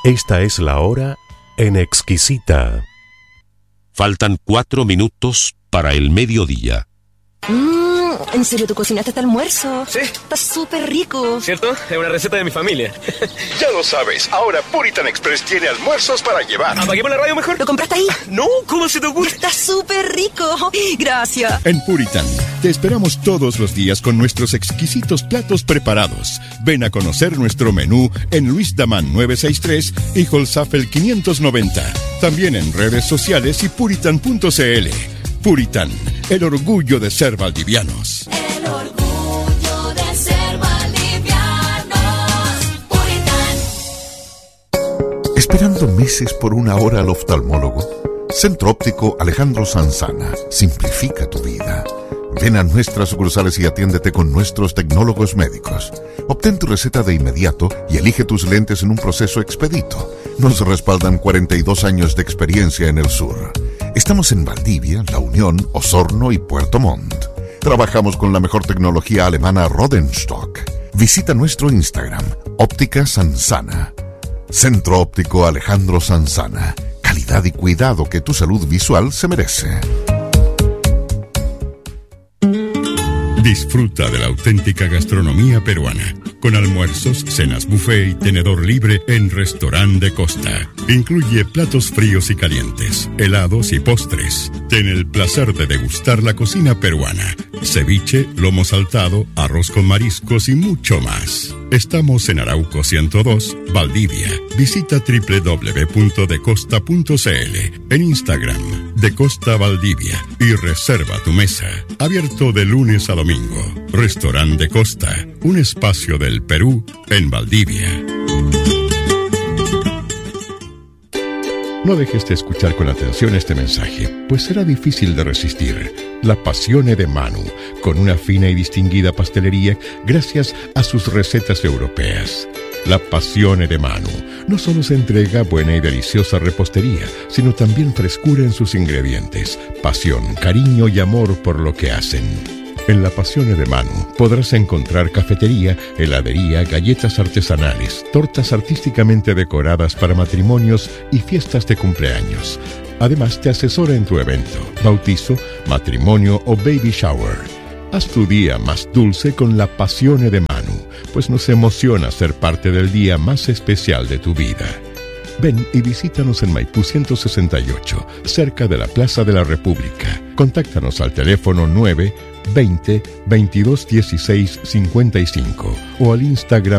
Esta es la hora en Exquisita. Faltan 4 minutos para el mediodía. ¿En serio tú cocinaste este almuerzo? Sí. Está súper rico. ¿Cierto? Es una receta de mi familia. Ya lo sabes, ahora Puritan Express tiene almuerzos para llevar. ¿Apaguemos la radio mejor? ¿Lo compraste ahí? No, ¿cómo se te ocurre? Está súper rico. Gracias. En Puritan, te esperamos todos los días con nuestros exquisitos platos preparados. Ven a conocer nuestro menú en Luis Damán 963 y Holzapfel 590. También en redes sociales y puritan.cl. Puritan, el orgullo de ser valdivianos. El orgullo de ser valdivianos. Puritan. ¿Esperando meses por una hora al oftalmólogo? Centro Óptico Alejandro Sanzana simplifica tu vida. Ven a nuestras sucursales y atiéndete con nuestros tecnólogos médicos. Obtén tu receta de inmediato y elige tus lentes en un proceso expedito. Nos respaldan 42 años de experiencia en el sur. Estamos en Valdivia, La Unión, Osorno y Puerto Montt. Trabajamos con la mejor tecnología alemana Rodenstock. Visita nuestro Instagram, Óptica Sanzana. Centro Óptico Alejandro Sanzana. Calidad y cuidado que tu salud visual se merece. Disfruta de la auténtica gastronomía peruana, con almuerzos, cenas buffet y tenedor libre en Restaurante de Costa. Incluye platos fríos y calientes, helados y postres. Ten el placer de degustar la cocina peruana, ceviche, lomo saltado, arroz con mariscos y mucho más. Estamos en Arauco 102, Valdivia. Visita www.decosta.cl, en Instagram, De Costa Valdivia, y reserva tu mesa. Abierto de lunes a domingo. Restaurante de Costa, un espacio del Perú en Valdivia. No dejes de escuchar con atención este mensaje, pues será difícil de resistir. La Passione de Manu, con una fina y distinguida pastelería gracias a sus recetas europeas. La Passione de Manu no solo se entrega buena y deliciosa repostería, sino también frescura en sus ingredientes, pasión, cariño y amor por lo que hacen. En La Passione de Manu podrás encontrar cafetería, heladería, galletas artesanales, tortas artísticamente decoradas para matrimonios y fiestas de cumpleaños. Además, te asesora en tu evento, bautizo, matrimonio o baby shower. Haz tu día más dulce con La Passione de Manu, pues nos emociona ser parte del día más especial de tu vida. Ven y visítanos en Maipú 168, cerca de la Plaza de la República. Contáctanos al teléfono 9 20 22 16 55 o al Instagram